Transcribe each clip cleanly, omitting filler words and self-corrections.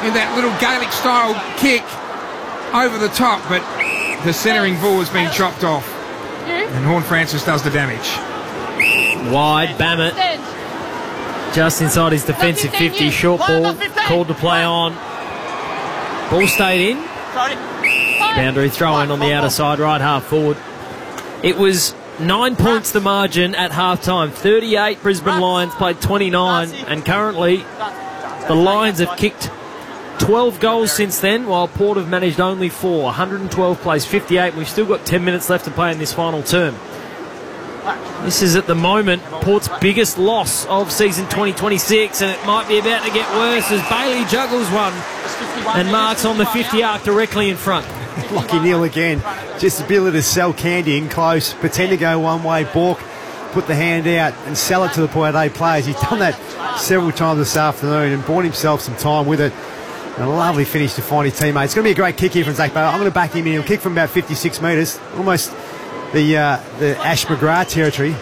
in that little Gaelic-style kick over the top, but the centering ball has been chopped off. And Horne-Francis does the damage. Wide, Bammett. Just inside his defensive 50. Short ball, called to play on. Ball stayed in. Boundary throw in on the outer side, right half forward. It was 9 points the margin at halftime. 38 Brisbane Lions played 29, and currently the Lions have kicked 12 goals since then, while Port have managed only 4. 112 plays 58, and we've still got 10 minutes left to play in this final term. This is at the moment Port's biggest loss of season 2026, and it might be about to get worse as Bailey juggles one and marks on the 50 arc directly in front. Lachie Neale again, just the ability to sell candy in close, pretend to go one way, balk, put the hand out and sell it to the Port Adelaide players. He's done that several times this afternoon and bought himself some time with it. And a lovely finish to find his teammate. It's going to be a great kick here from Zach Bailey. I'm going to back him in. He'll kick from about 56 metres, almost the Ash McGrath territory.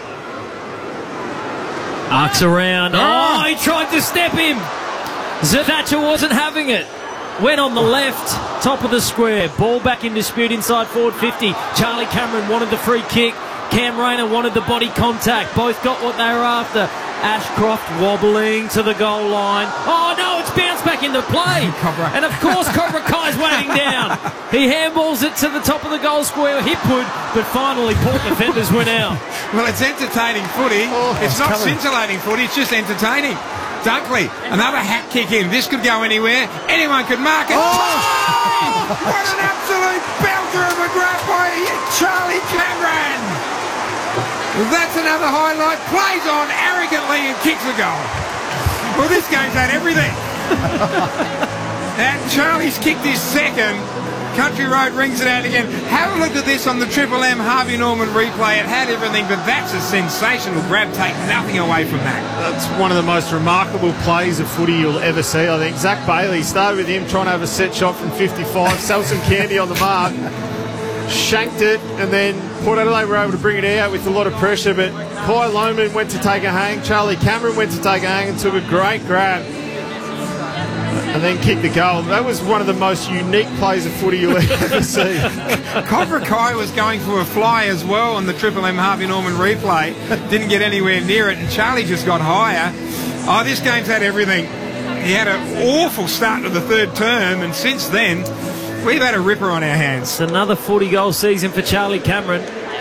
Arcs around. Oh, he tried to step him. Thatcher wasn't having it. Went on the left, top of the square. Ball back in dispute inside forward 50. Charlie Cameron wanted the free kick. Cam Rayner wanted the body contact. Both got what they were after. Ashcroft wobbling to the goal line. Oh no, it's bounced back into play. And of course Cobra Kai's waiting down. He handballs it to the top of the goal square, Hipwood, but finally Port defenders went out. Well, it's entertaining footy. It's not scintillating footy, it's just entertaining. Dunkley, another hat kick in. This could go anywhere. Anyone could mark it. Oh! What an absolute belter of a grab by Charlie Cameron. That's another highlight. Plays on arrogantly and kicks a goal. Well, this game's had everything. And Charlie's kicked his second. Country Road rings it out again. Have a look at this on the Triple M Harvey Norman replay. It had everything, but that's a sensational grab. Take nothing away from that. That's one of the most remarkable plays of footy you'll ever see, I think. Zach Bailey started with him trying to have a set shot from 55, sell some candy on the mark, shanked it, and then Port Adelaide were able to bring it out with a lot of pressure, but Kai Lohmann went to take a hang, Charlie Cameron went to take a hang and took a great grab and then kicked the goal. That was one of the most unique plays of footy you'll ever see. Cobra Kai was going for a fly as well on the Triple M Harvey Norman replay. Didn't get anywhere near it, and Charlie just got higher. Oh, this game's had everything. He had an awful start to the third term, and since then, we've had a ripper on our hands. It's another 40-goal season for Charlie Cameron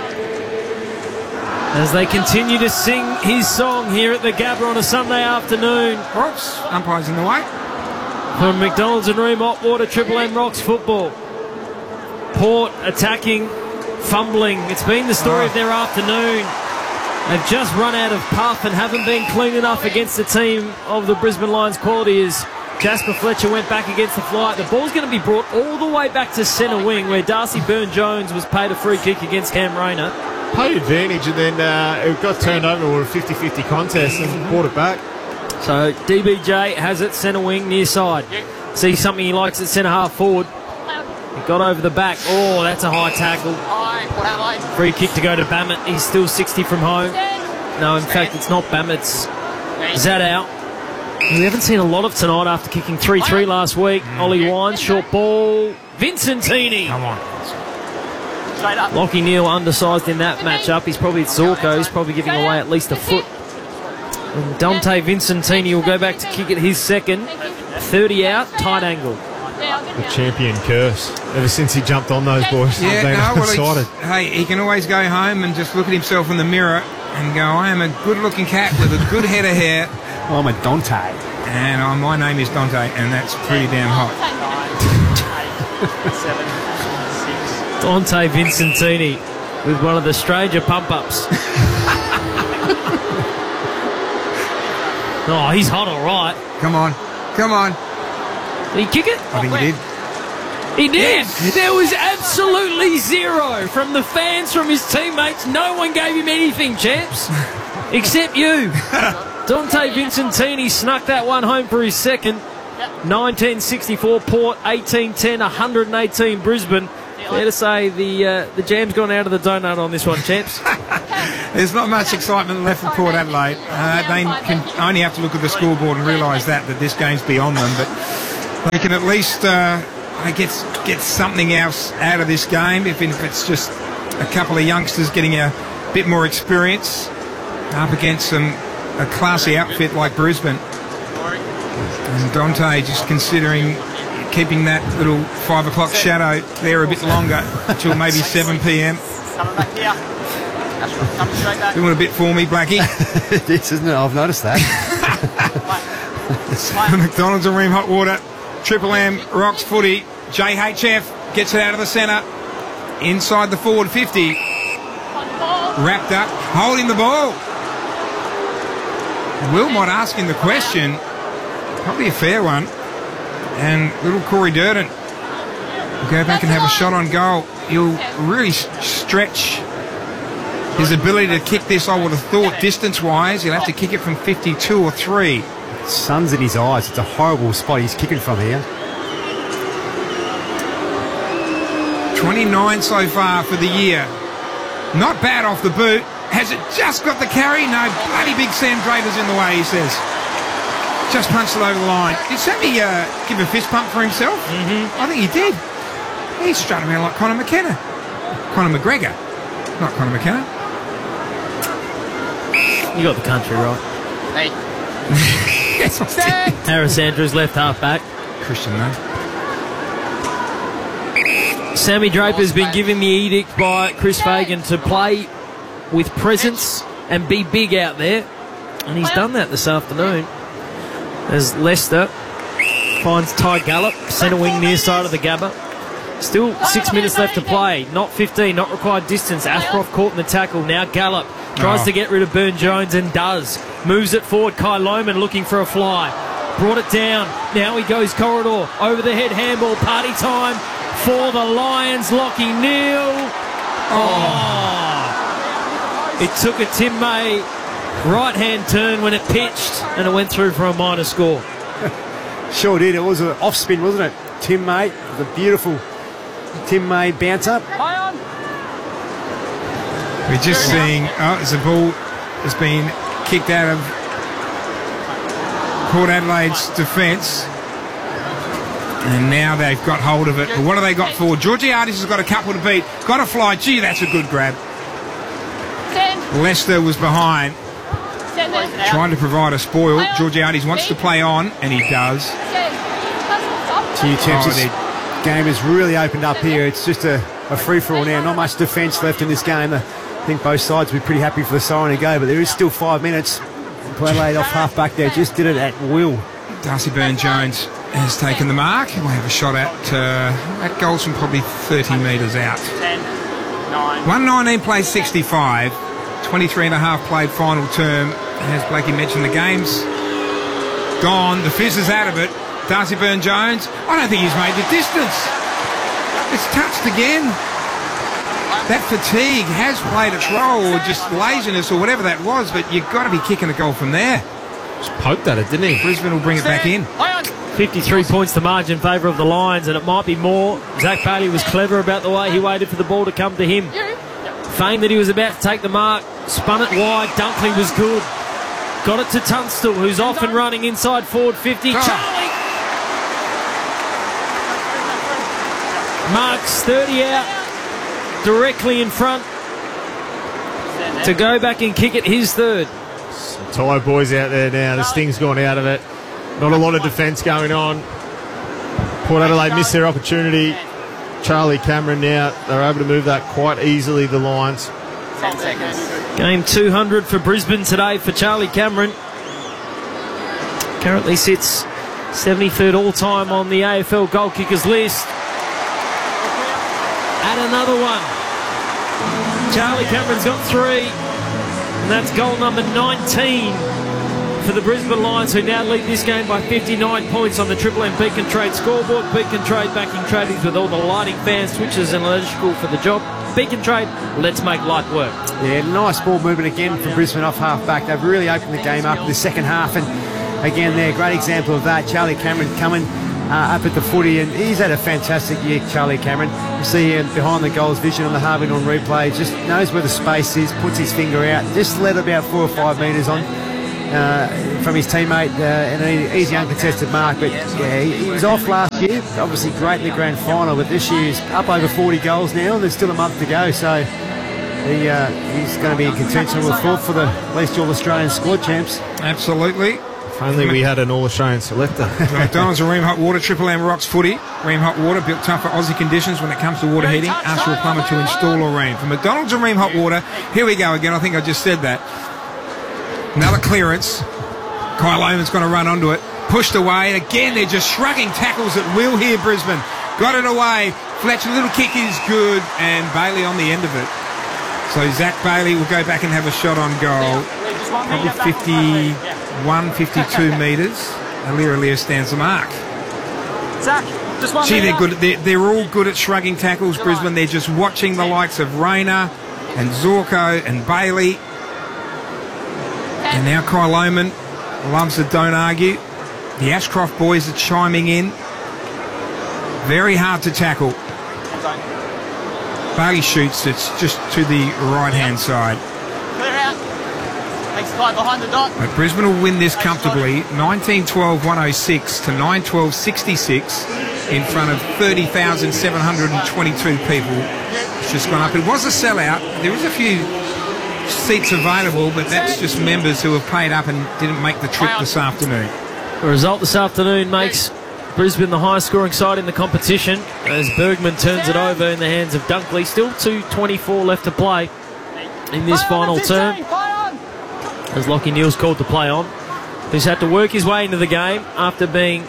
as they continue to sing his song here at the Gabba on a Sunday afternoon. Oops, umpire's in the way. From McDonald's and Ream Hotwater, Triple M Rocks football. Port attacking, fumbling. It's been the story of their afternoon. They've just run out of puff and haven't been clean enough against the team of the Brisbane Lions quality as Jasper Fletcher went back against the flight. The ball's going to be brought all the way back to centre wing where Darcy Byrne-Jones was paid a free kick against Cam Rayner. Paid advantage, and then it got turned over or a 50-50 contest and brought it back. So DBJ has it centre wing near side. See something he likes at centre half forward. He got over the back. Oh, that's a high tackle. Free kick to go to Bammett. He's still 60 from home. No, in fact, it's not Bammett. It's Zadow. We haven't seen a lot of tonight after kicking 3-3 last week. Ollie Wines, short ball. Vincentini. Come on. Lachie Neale undersized in that matchup. He's probably at Zorko. He's probably giving away at least a foot. And Dante Vincentini will go back to kick it his second. 30 out, tight angle. The champion curse. Ever since he jumped on those boys, yeah, hey, he can always go home and just look at himself in the mirror and go, I am a good-looking cat with a good head of hair. Well, I'm a Dante. And my name is Dante, and that's pretty damn hot. Dante Vincentini with one of the stranger pump-ups. Oh, he's hot, all right. Come on. Come on. Did he kick it? I think he did. He did. Yes. There was absolutely zero from the fans, from his teammates. No one gave him anything, champs, except you. Dante Vincentini snuck that one home for his second. 1964 Port, 18-10, 118 Brisbane. Fair to say the jam's gone out of the donut on this one, champs. There's not much excitement left for Port Adelaide. They can only have to look at the scoreboard and realise that this game's beyond them. But They can at least get something else out of this game, if it's just a couple of youngsters getting a bit more experience up against a classy outfit like Brisbane. And Dante just considering keeping that little 5 o'clock shadow there a bit longer until maybe 7 p.m. Doing a bit for me, Blackie. It is, isn't it? I've noticed that. McDonald's and Ream Hot Water. Triple M rocks footy. JHF gets it out of the centre. Inside the forward 50. Wrapped up, holding the ball. Wilmot asking the question. Probably a fair one. And little Corey Durden will go back and have a shot on goal. He'll really stretch his ability to kick this, I would have thought, distance-wise. He'll have to kick it from 52 or 3. Sun's in his eyes. It's a horrible spot he's kicking from here. 29 so far for the year. Not bad off the boot. Has it just got the carry? No, bloody big Sam Draper's in the way, he says. Just punched it over the line. Did Sammy give a fist pump for himself? I think he did. He strutted around like Conor McKenna. Conor McGregor. Not Conor McKenna. You got the country right. Hey. Yes, I did. Harris Andrews, left half back. Christian, though. Sammy Draper's been given the edict by Chris Fagan to play with presence and be big out there. And he's done that this afternoon. As Leicester finds Ty Gallop, centre wing near side of the Gabba. Still 6 minutes left to play. Not 15, not required distance. Ashcroft caught in the tackle. Now Gallop tries to get rid of Burne-Jones and does. Moves it forward. Kai Lohmann looking for a fly. Brought it down. Now he goes corridor. Over the head handball. Party time for the Lions. Lockie Neal. Oh. It took a Tim May right-hand turn when it pitched, and it went through for a minor score. Sure did. It was an off-spin, wasn't it? Tim May, the beautiful Tim May bouncer. We're just seeing, as the ball has been kicked out of Port Adelaide's defence. And now they've got hold of it. But what have they got for? Georgiades has got a couple to beat. Got a fly. Gee, that's a good grab. Leicester was behind, trying to provide a spoil. Georgiades wants to play on, and he does. Gee, Temps, this game has really opened up here. It's just a free-for-all now. Not much defence left in this game. I think both sides will be pretty happy for the siren to go, but there is still 5 minutes. Adelaide off half-back there, just did it at will. Darcy Burne-Jones has taken the mark. He'll have a shot at goals from probably 30 metres out. 119 plays 65. 23 and a half played final term. As Blakey mentioned, the game's gone. The Fizz is out of it. Darcy Burne-Jones, I don't think he's made the distance. It's touched again. That fatigue has played its role, or just laziness or whatever that was, but you've got to be kicking a goal from there. Just poked at it, didn't he? Brisbane will bring it back in. 53 points to margin in favour of the Lions, and it might be more. Zach Bailey was clever about the way he waited for the ball to come to him. Feigned that he was about to take the mark, spun it wide. Dunkley was good. Got it to Tunstall, who's off and running inside forward 50. Charlie marks 30 out, directly in front to go back and kick it his third. Tylo boys out there now. The Sting's gone out of it. Not a lot of defence going on. Port Adelaide missed their opportunity. Charlie Cameron now, they're able to move that quite easily, the Lions. 10 seconds. Game 200 for Brisbane today for Charlie Cameron. Currently sits 73rd all-time on the AFL goal kickers list. Add another one. Charlie Cameron's got 3, and that's goal number 19 for the Brisbane Lions, who now lead this game by 59 points on the Triple M Beacon Trade scoreboard. Beacon Trade backing tradies with all the lighting, fans, switches and electrical for the job. Beacon Trade, let's make light work. Yeah, nice ball movement again from Brisbane off half-back. They've really opened the game up in the second half, and again there, great example of that. Charlie Cameron coming up at the footy, and he's had a fantastic year, Charlie Cameron. You see him behind the goals, vision on the Harvey on replay, just knows where the space is, puts his finger out, just let about 4 or 5 metres on. from his teammate, and an easy uncontested mark. But yeah, he was off last year, obviously great in the grand final, but this year he's up over 40 goals now, and there's still a month to go, so he's going to be in contention, we'll thought, for the at least All-Australian squad champs. Absolutely. If only we had an All-Australian selector. McDonald's and Ream Hot Water, Triple M Rocks Footy. Ream Hot Water, built tough for Aussie conditions when it comes to water heating. Ask your plumber to install or Ream. For McDonald's and Ream Hot Water, here we go again. I think I just said that. Another clearance. Kyle Loman's going to run onto it. Pushed away. Again, they're just shrugging tackles at will here, Brisbane. Got it away. Fletcher, little kick is good. And Bailey on the end of it. So Zach Bailey will go back and have a shot on goal. Probably 51, 52 metres. Aliir stands the mark. Gee, they're good. They're all good at shrugging tackles, Brisbane. They're just watching the likes of Rayner and Zorko and Bailey. And now Kyle Loman loves the don't argue. The Ashcroft boys are chiming in. Very hard to tackle. Bailey shoots. It's just to the right-hand side. Clear out. Takes the guy behind the dot. But Brisbane will win this comfortably. 19-12-106 to 9-12-66 in front of 30,722 people. It's just gone up. It was a sellout. There was a few seats available, but that's just members who have paid up and didn't make the trip this afternoon. The result this afternoon makes Brisbane the highest scoring side in the competition as Bergman turns it over in the hands of Dunkley. Still 2:24 left to play in this final term, as Lockie Neal's called to play on, who's had to work his way into the game after being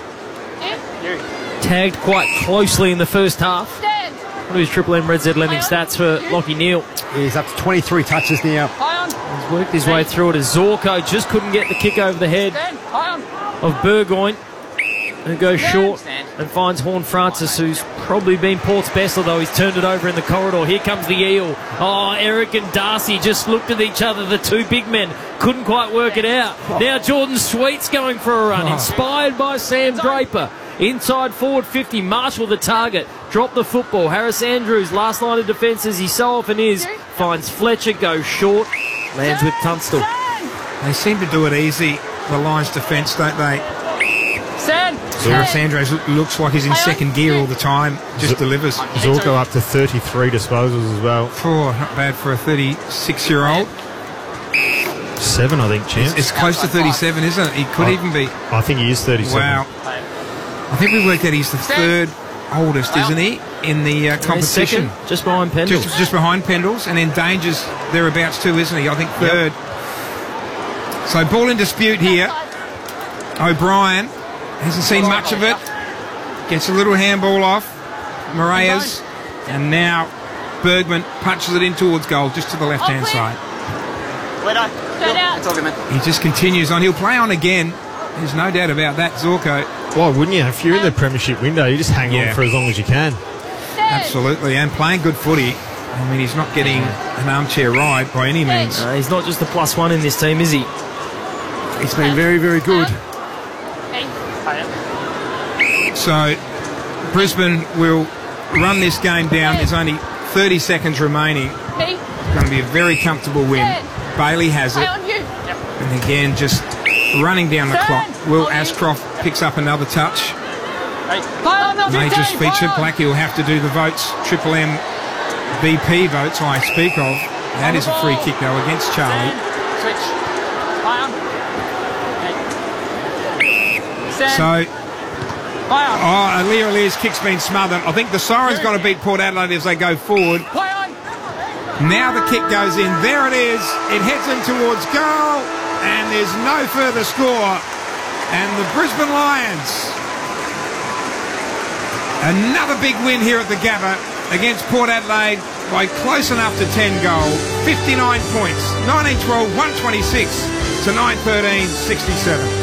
tagged quite closely in the first half. One of his Triple M Red Z lending stats for Lockie Neal. He's up to 23 touches now. He's worked his way through it as Zorko just couldn't get the kick over the head of Burgoyne, who goes short and finds Horn Francis, who's probably been Port's best, although he's turned it over in the corridor. Here comes the eel. Oh, Eric and Darcy just looked at each other, the two big men. Couldn't quite work it out. Now Jordan Sweet's going for a run, inspired by Sam Draper. Inside forward 50, Marshall the target. Drop the football. Harris Andrews, last line of defence as he so often is, finds Fletcher, goes short, lands with Tunstall. They seem to do it easy, the Lions defence, don't they? Harris Andrews looks like he's in second gear all the time, just delivers. Zorko up to 33 disposals as well. Oh, not bad for a 36-year-old. 7, I think, Chance. It's close to 37, isn't it? He could even be. I think he is 37. Wow. I think we worked out he's the third oldest, isn't he, in the competition? Second, just behind Pendles. Just behind Pendles, and then Danger's thereabouts too, isn't he? I think third. Yep. So ball in dispute here. O'Brien hasn't seen much of it. Gets a little handball off Moraes, and now Bergman punches it in towards goal, just to the left-hand side. He just continues on. He'll play on again. There's no doubt about that, Zorko. Why wouldn't you? If you're in the premiership window, you just hang on for as long as you can. Absolutely, and playing good footy. I mean, he's not getting an armchair ride by any means. He's not just a +1 in this team, is he? He's been very, very good. So Brisbane will run this game down. There's only 30 seconds remaining. It's going to be a very comfortable win. Bailey has it. And again, just running down the clock. Will Ashcroft picks up another touch. Majors feature. Blackie will have to do the votes. Triple M BP votes I speak of. That is a free kick though against Charlie. So Aliir's kick's been smothered. I think the siren's going to beat Port Adelaide as they go forward. Now the kick goes in. There it is. It heads in towards goal, and there's no further score. And the Brisbane Lions, another big win here at the Gabba against Port Adelaide by close enough to 10 goals. 59 points. 19-12, 126 to 9-13, 67.